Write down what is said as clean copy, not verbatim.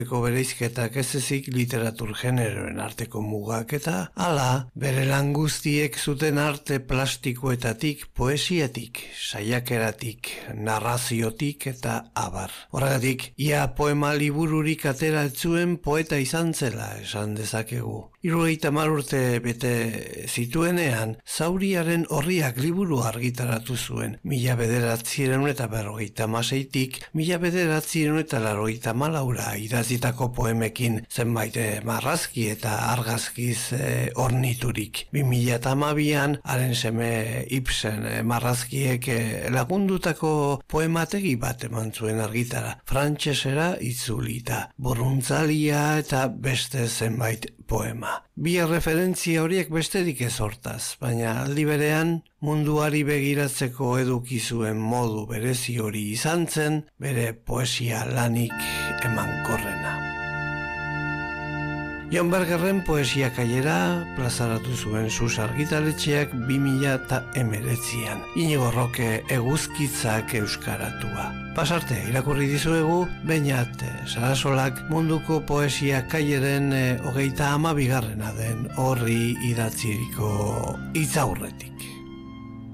bereizketak ez ezik literatur generoen arteko mugak eta hala bere lan guztiek zuten arte plastikoetatik, poesiatik, saiakeratik, narraziotik eta abar. Horregatik, ia poema libururik atera ez zuen poeta izan zela esan dezakegu. 70 urte bete zituenean, Zauriaren Orriak liburu argitaratu zuen. 1956tik 1984 idazitako poemekin zenbait marrazki eta argazkiz orniturik. 2012an haren seme Ibsen marrazkiek lagundutako poemategi bat eman zuen argitara. Frantsesera itzulita, Burruntzalia eta beste zenbait poema. Bi referentzia horiek besterik ez hortaz, baina aldi berean munduari begiratzeko eduki zuen modu berezi hori izan zen bere poesia lanik emankorrena. Jon Bergerren poesia kailera plazaratu zuen Sus argitaletxeak 2019an. Inigo Roke eguzkitzak euskaratua. Pasarte irakurri dizuegu, Beñat Sarasolak munduko poesia kaileren 32. den horri idatziriko hitzaurretik.